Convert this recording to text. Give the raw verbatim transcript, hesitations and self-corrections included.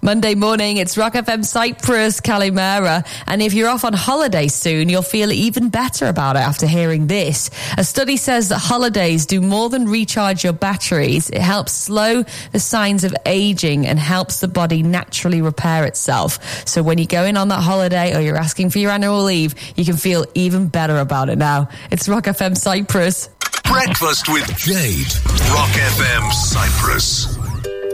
Monday morning, it's Rock F M Cyprus, Kalimera. And if you're off on holiday soon, you'll feel even better about it after hearing this. A study says that holidays do more than recharge your batteries. It helps slow the signs of aging and helps the body naturally repair itself. So when you're going on that holiday or you're asking for your annual leave, you can feel even better about it now. It's Rock F M Cyprus. Breakfast with Jade. Rock F M Cyprus.